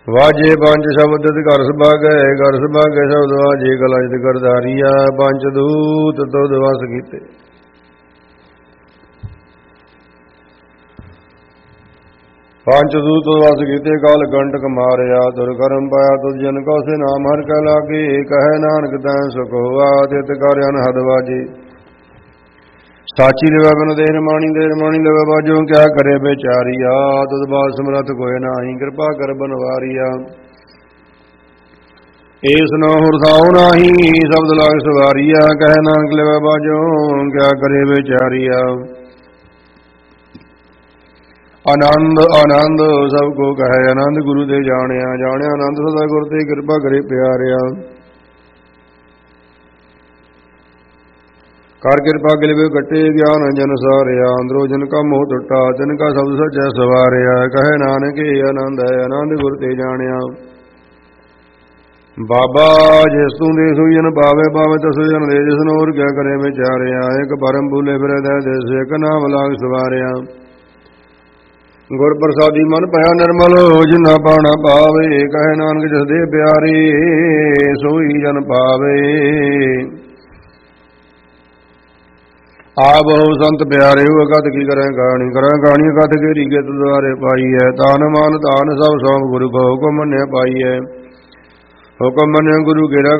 ਵਾਜੇ ਪੰਜ ਸ਼ਬਦ ਘਰ ਸੁਭਾਗੈ, ਘਰ ਸੁਭਾਗੈ ਸ਼ਬਦ ਵਾਜੇ ਕਲਜਤ ਕਰਦਾਰੀਆ। ਪੰਜ ਦੂਤ ਤੁਧ ਵਸ ਕੀਤੇ, ਪੰਜ ਦੂਤ ਵਸ ਕੀਤੇ ਕਾਲ ਕੰਟਕ ਮਾਰਿਆ। ਤੁਰ ਕਰਮ ਪਾਇਆ ਤੁਧ ਜਨ ਕੋ ਸੇ ਨਾਮ ਹਰ ਕੈ ਲਾਗੇ। ਕਹੈ ਨਾਨਕ ਤੈ ਸੁਖ ਹੋਆ ਤਿਤ ਕਰ ਅਨਹਦ ਵਾਜੇ। ਸਾਚੀ ਲਵੇ ਬਿਨ ਦੇਹ ਰਮਾਣੀ, ਦੇ ਰਮਾਣੀ ਲਵੇ ਬਾਜੋ ਕਿਆ ਕਰੇ ਵਿਚਾਰੀਆ। ਤੁਧ ਬਾਦ ਸਮਰਥ ਕੋਇ ਨਾਹੀ, ਕਿਰਪਾ ਕਰ ਬਨਵਾਰੀਆ। ਏਸ ਨੋ ਹੁਰ ਸਾਉ ਨਾਹੀ, ਸ਼ਬਦ ਲਾਗ ਸਵਾਰੀਆ। ਕਹੈ ਨਾਨਕ ਲਵੇ ਬਾਜੋ ਕਿਆ ਕਰੇ ਵਿਚਾਰੀਆ। ਆਨੰਦ ਆਨੰਦ ਸਭ ਕੋ ਕਹੈ, ਆਨੰਦ ਗੁਰੂ ਤੇ ਜਾਣਿਆ। ਜਾਣਿਆ ਆਨੰਦ ਸਦਾ ਗੁਰ ਤੇ, ਕਿਰਪਾ ਕਰੇ ਪਿਆਰਿਆ। ਕਰ ਕਿਰਪਾ ਗਿਲਵੇ ਕੱਟੇ, ਗਿਆਨ ਅੰਜਨ ਸਾਰਿਆ। ਅੰਦਰੋ ਜਨ ਕਾ ਮੋਹ ਟੁੱਟਾ, ਤਿਨ ਕਾ ਸ਼ਬਦ ਸਚੈ ਸਵਾਰਿਆ। ਕਹੈ ਨਾਨਕ ਇਹ ਆਨੰਦ ਹੈ, ਆਨੰਦ ਗੁਰ ਤੇ ਜਾਣਿਆ। ਬਾਬਾ ਜਿਸ ਤੂੰ ਦੇ ਸੋਈ ਜਨ ਪਾਵੇ, ਪਾਵੇ ਤਸੋ ਜਨ ਦੇ ਜਿਸ ਨੂੰ ਹੋਰ ਕਿਆ ਕਰੇ ਵਿਚਾਰਿਆ। ਇੱਕ ਪਰਮ ਭੂਲੇ ਫਿਰੈ ਦੈ ਦੇਸ, ਇੱਕ ਨਾਮ ਲਾਗ ਸਵਾਰਿਆ। ਗੁਰ ਪ੍ਰਸਾਦੀ ਮਨ ਭਇਆ ਨਿਰਮਲ, ਜਿਨਾ ਪਾਣਾ ਪਾਵੇ। ਕਹੈ ਨਾਨਕ ਜਿਸ ਦੇ ਪਿਆਰੇ, ਸੋਈ ਜਨ ਪਾਵੇ। ਆਪ ਬਹੁ ਸੰਤ ਪਿਆਰੇ, ਹੋ ਕਤ ਕੀ ਕਰੈ ਕਹਾਣੀ। ਕਰੈ ਕਹਾਣੀ ਕਤ ਕੇ ਰੀਗੇ ਦੁਆਰੇ ਪਾਈਐ। ਤਾਨ ਮਾਨ ਤਾਨ ਸਭ ਸੋਮ ਗੁਰੂ ਕੋ ਹੁਕਮ ਮੰਨਿਆ ਪਾਈਐ। ਹੁਕਮ ਮੰਨਿਆ ਗੁਰੂ ਕੇਰਾ